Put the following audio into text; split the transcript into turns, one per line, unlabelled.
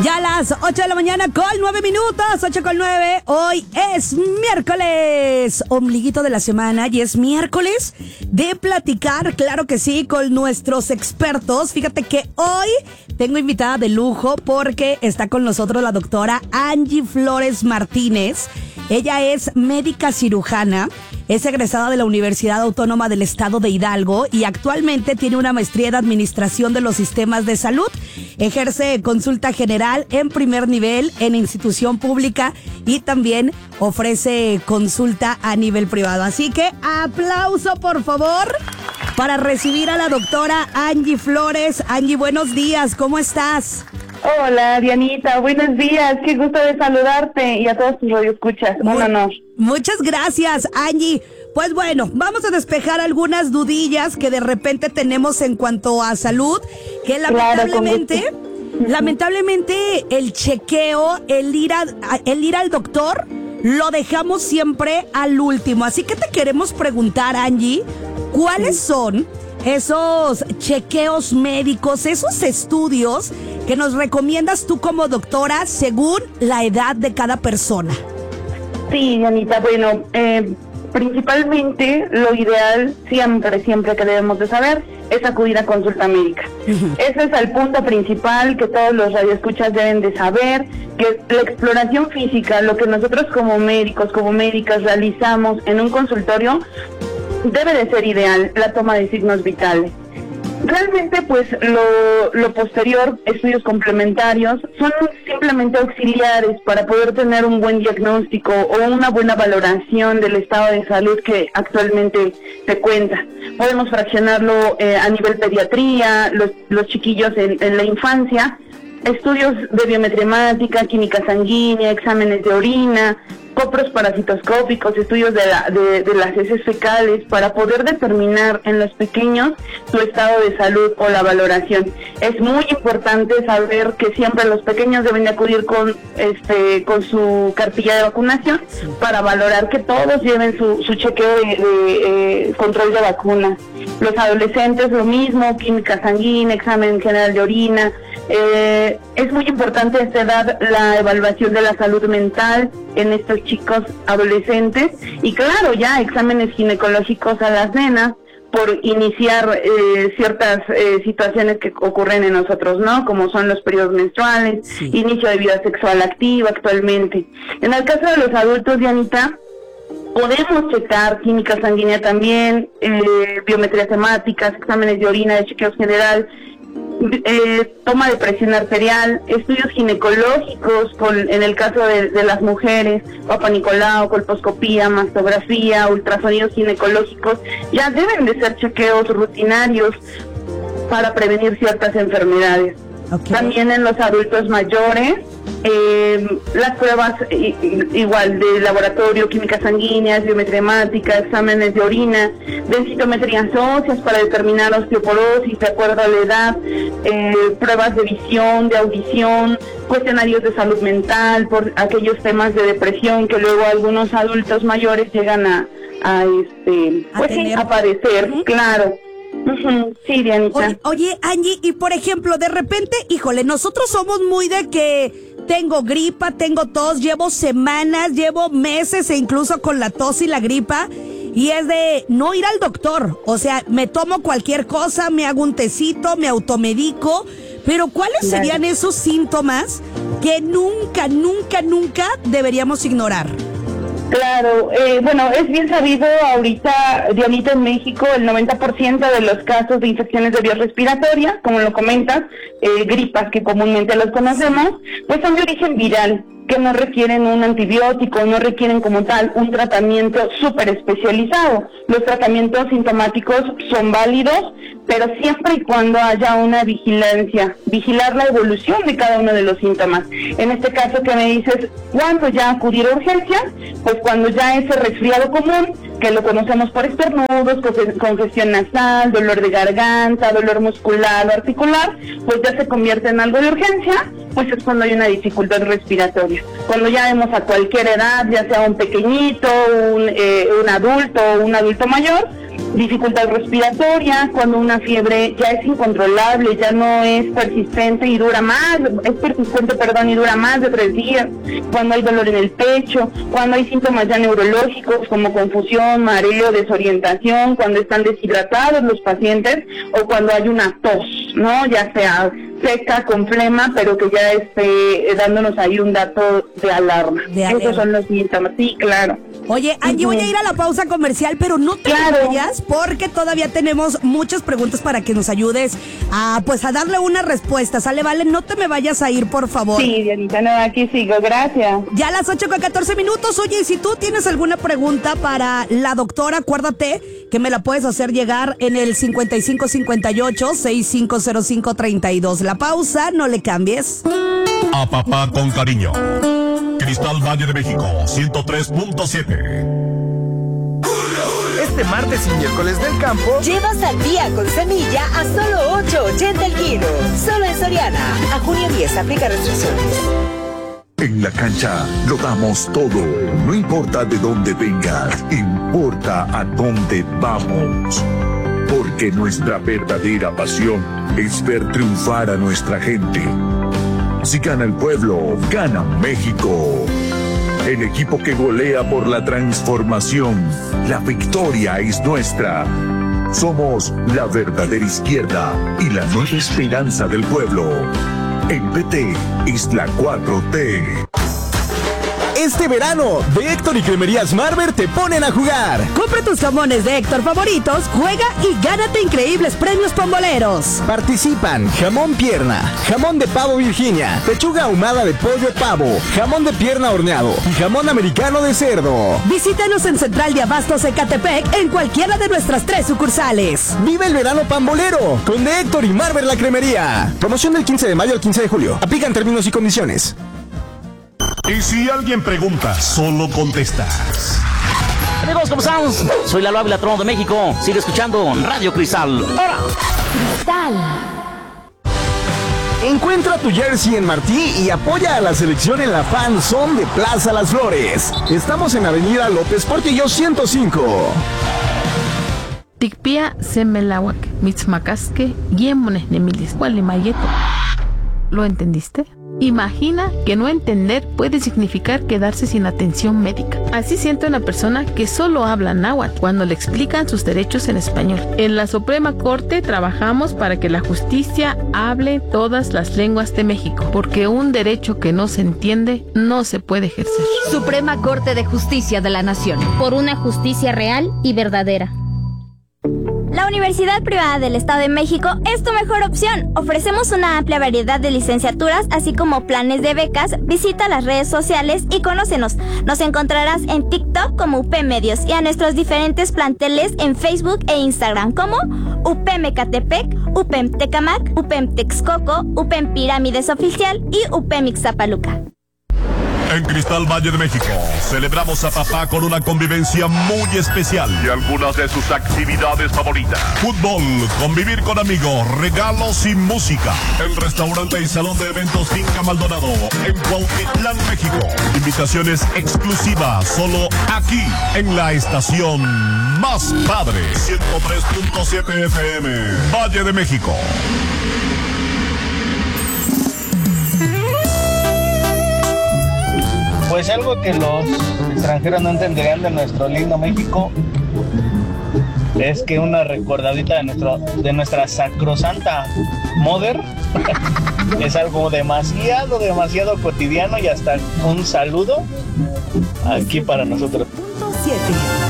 Ya a las 8 de la mañana con 9 minutos, 8 con 9. Hoy es miércoles, ombliguito de la semana, y es miércoles de platicar, claro que sí, con nuestros expertos. Fíjate que hoy tengo invitada de lujo porque está con nosotros la doctora Angie Flores Martínez. Ella es médica cirujana, es egresada de la Universidad Autónoma del Estado de Hidalgo y actualmente tiene una maestría en Administración de los Sistemas de Salud. Ejerce consulta general en primer nivel en institución pública y también ofrece consulta a nivel privado. Así que aplauso, por favor, para recibir a la doctora Angie Flores. Angie, buenos días, ¿cómo estás?
Hola, Dianita, buenos días, qué gusto de saludarte y a todos tus radioescuchas, un honor.
Muchas gracias, Angie. Pues bueno, vamos a despejar algunas dudillas que de repente tenemos en cuanto a salud, que lamentablemente el chequeo, el ir al doctor, lo dejamos siempre al último. Así que te queremos preguntar, Angie, ¿cuáles son esos chequeos médicos, esos estudios que nos recomiendas tú como doctora según la edad de cada persona?
Sí, Dianita, bueno, principalmente lo ideal siempre que debemos de saber es acudir a consulta médica. Ese es el punto principal que todos los radioescuchas deben de saber, que la exploración física, lo que nosotros como médicos, como médicas realizamos en un consultorio, debe de ser ideal, la toma de signos vitales. Realmente, pues, lo posterior, estudios complementarios, son simplemente auxiliares para poder tener un buen diagnóstico o una buena valoración del estado de salud que actualmente se cuenta. Podemos fraccionarlo a nivel pediatría, los chiquillos en la infancia, estudios de biometría hemática, química sanguínea, exámenes de orina, copros parasitoscópicos, estudios de las heces fecales para poder determinar en los pequeños su estado de salud o la valoración. Es muy importante saber que siempre los pequeños deben de acudir con su cartilla de vacunación para valorar que todos lleven su chequeo de control de vacunas. Los adolescentes lo mismo, química sanguínea, examen general de orina. Es muy importante a esta edad la evaluación de la salud mental en estos chicos adolescentes y claro, ya exámenes ginecológicos a las nenas por iniciar ciertas situaciones que ocurren en nosotros, ¿no? Como son los periodos menstruales, inicio de vida sexual activa actualmente. En el caso de los adultos, Dianita, podemos checar química sanguínea también, biometrías hemáticas, exámenes de orina, de chequeos general, toma de presión arterial, estudios ginecológicos en el caso de las mujeres, Papa Nicolau, colposcopía, mastografía, ultrasonidos ginecológicos, ya deben de ser chequeos rutinarios para prevenir ciertas enfermedades. Okay. También en los adultos mayores, las pruebas igual de laboratorio, química sanguínea, biometría hemática, exámenes de orina, densitometrías óseas para determinar osteoporosis de acuerdo a la edad, pruebas de visión, de audición, cuestionarios de salud mental por aquellos temas de depresión que luego algunos adultos mayores llegan a aparecer, claro. Sí, Dianita.
Oye, Angie, y por ejemplo, de repente, híjole, nosotros somos muy de que tengo gripa, tengo tos, llevo semanas, llevo meses e incluso con la tos y la gripa, y es de no ir al doctor. O sea, me tomo cualquier cosa, me hago un tecito, me automedico, pero ¿cuáles serían esos síntomas que nunca deberíamos ignorar?
Claro, bueno, es bien sabido ahorita, Dianita, en México el 90% de los casos de infecciones de vías respiratorias, como lo comentas, gripas que comúnmente los conocemos, pues son de origen viral, que no requieren un antibiótico, no requieren como tal un tratamiento súper especializado. Los tratamientos sintomáticos son válidos, pero siempre y cuando haya una vigilancia, vigilar la evolución de cada uno de los síntomas. En este caso que me dices, ¿cuándo ya acudir a urgencias? Pues cuando ya ese resfriado común, que lo conocemos por estornudos, congestión nasal, dolor de garganta, dolor muscular o articular, pues ya se convierte en algo de urgencia, pues es cuando hay una dificultad respiratoria. Cuando ya vemos a cualquier edad, ya sea un pequeñito, un adulto o un adulto mayor, dificultad respiratoria, cuando una fiebre ya es incontrolable, ya no es persistente y dura más, y dura más de 3 días, cuando hay dolor en el pecho, cuando hay síntomas ya neurológicos como confusión, mareo, desorientación, cuando están deshidratados los pacientes o cuando hay una tos, ¿no? Ya sea seca, con flema, pero que ya esté dándonos ahí un dato de alarma. Esos son los síntomas, sí, claro.
Oye, Angie, voy a ir a la pausa comercial, pero no te vayas porque todavía tenemos muchas preguntas para que nos ayudes a darle una respuesta, ¿sale? Vale, no te me vayas a ir, por favor.
Sí, Dianita, no, aquí sigo, gracias.
Ya a las 8:14. Oye, si tú tienes alguna pregunta para la doctora, acuérdate que me la puedes hacer llegar en el 5558-650532. La pausa, no le cambies.
A papá con cariño. Cristal Valle de México, 103.7.
Este martes y miércoles del campo,
lleva sandía con semilla a solo $8.80 el kilo. Solo en Soriana. A junio 10 aplica restricciones.
En la cancha lo damos todo. No importa de dónde vengas, importa a dónde vamos. Porque nuestra verdadera pasión es ver triunfar a nuestra gente. Si gana el pueblo, gana México. El equipo que golea por la transformación. La victoria es nuestra. Somos la verdadera izquierda y la nueva esperanza del pueblo. El PT es la 4T.
Este verano, de Héctor y Cremerías Marber te ponen a jugar.
Compra tus jamones de Héctor favoritos, juega y gánate increíbles premios pamboleros.
Participan jamón pierna, jamón de pavo Virginia, pechuga ahumada de pollo pavo, jamón de pierna horneado y jamón americano de cerdo.
Visítanos en Central de Abastos Ecatepec en cualquiera de nuestras 3 sucursales.
Vive el verano pambolero con de Héctor y Marber la Cremería. Promoción del 15 de mayo al 15 de julio. Aplican términos y condiciones.
Y si alguien pregunta, solo contestas.
Amigos, ¿cómo están? Soy Lalo Ávila, Trono de México. Sigue escuchando Radio Cristal. ¡Hora!
Cristal.
Encuentra tu jersey en Martí y apoya a la selección en la Fan Zone de Plaza Las Flores. Estamos en Avenida López Portillo 105.
Tikpia semelawak, mitzmacasque, guiemones nemilis, gualimayeto. ¿Lo entendiste? Imagina que no entender puede significar quedarse sin atención médica. Así siente una persona que solo habla náhuatl cuando le explican sus derechos en español. En la Suprema Corte trabajamos para que la justicia hable todas las lenguas de México, porque un derecho que no se entiende no se puede ejercer.
Suprema Corte de Justicia de la Nación. Por una justicia real y verdadera.
La Universidad Privada del Estado de México es tu mejor opción. Ofrecemos una amplia variedad de licenciaturas, así como planes de becas. Visita las redes sociales y conócenos. Nos encontrarás en TikTok como UP Medios y a nuestros diferentes planteles en Facebook e Instagram como UPEM Ecatepec, UPEM Tecamac, UPEM Texcoco, UPEM Pirámides Oficial y UPEM Ixtapaluca.
En Cristal Valle de México celebramos a papá con una convivencia muy especial y algunas de sus actividades favoritas. Fútbol, convivir con amigos, regalos y música. El restaurante y salón de eventos Finca Maldonado en Cuautitlán, México. Invitaciones exclusivas solo aquí en la estación más padre. 103.7 FM, Valle de México.
Pues algo que los extranjeros no entenderían de nuestro lindo México es que una recordadita de nuestra sacrosanta Mother es algo demasiado cotidiano y hasta un saludo aquí para nosotros.
7